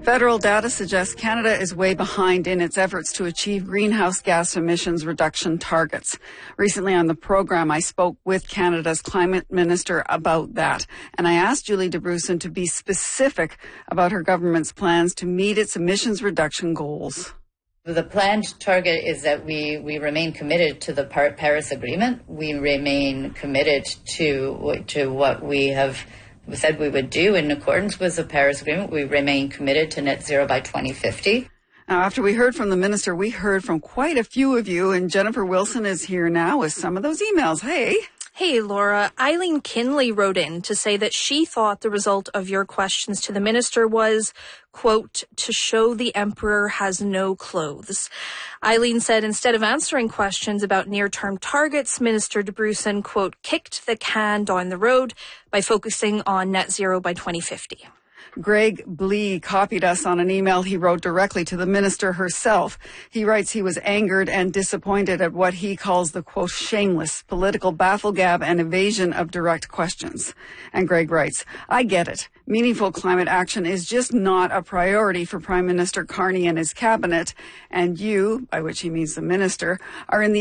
Federal data suggests Canada is way behind in its efforts to achieve greenhouse gas emissions reduction targets. Recently on the program, I spoke with Canada's climate minister about that, and I asked Julie Debrusin to be specific about her government's plans to meet its emissions reduction goals. The planned target is that we remain committed to the Paris Agreement. We remain committed to what we have said we would do in accordance with the Paris Agreement. We remain committed to net zero by 2050. Now, after we heard from the minister, we heard from quite a few of you, and Jennifer Wilson is here now with some of those emails. Hey. Hey, Laura. Eileen Kinley wrote in to say that she thought the result of your questions to the minister was, quote, to show the emperor has no clothes. Eileen said instead of answering questions about near-term targets, Minister Debrusin, quote, kicked the can down the road by focusing on net zero by 2050. Greg Blee copied us on an email he wrote directly to the minister herself. He writes he was angered and disappointed at what he calls the, quote, shameless political bafflegab and evasion of direct questions. And Greg writes, I get it. Meaningful climate action is just not a priority for Prime Minister Carney and his cabinet. And you, by which he means the minister, are in the